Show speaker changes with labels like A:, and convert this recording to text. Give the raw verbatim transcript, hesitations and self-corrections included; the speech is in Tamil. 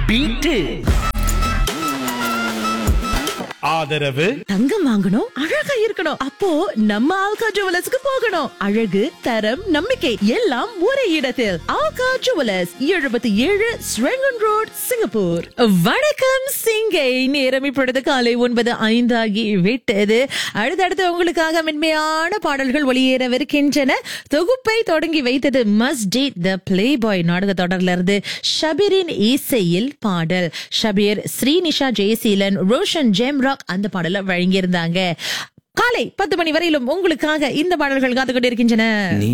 A: பீட்டு. ஆதரவு
B: தங்கம் வாங்கணும், அழகா இருக்கணும். அப்போ நம்ம ஆல்கா ஜுவல்லர்ஸ்க்கு போகணும். அழகு, தரம், நம்பிக்கை எல்லாம் ஒரே இடத்தில். ஆல்கா ஜுவல்லர்ஸ், எழுபத்தி ஏழு ஸ்ரெங்கன் ரோட், சிங்கப்பூர். வணக்கம் சிங்கை. நேரம் இப்பொழுது காலை ஒன்பது ஐந்தாகி விட்டது. அடுத்தடுத்து உங்களுக்காக மென்மையான பாடல்கள் ஒளியேறவிருக்கின்றன. தொகுப்பை தொடங்கி வைத்தது must date the play boy நாடக தொடர்ல இருந்து ஷபீரின் இசையில் பாடல். ஷபீர், ஸ்ரீனிஷா ஜெயசீலன், ரோஷன் ஜெம்ரா அந்த பாடலை வழங்கியிருந்தாங்க. காலை பத்து மணி வரையிலும் உங்களுக்காக இந்த பாடல்கள் காத்துக் கொண்டிருக்கின்றன.